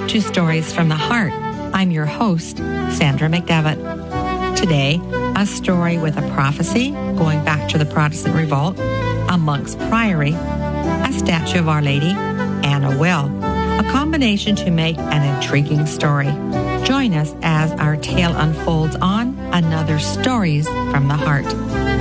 to Stories from the Heart. I'm your host, Sandra McDevitt. Today, a story with a prophecy going back to the Protestant Revolt, a monk's priory, a statue of Our Lady, and a will. A combination to make an intriguing story. Join us as our tale unfolds on another Stories from the Heart.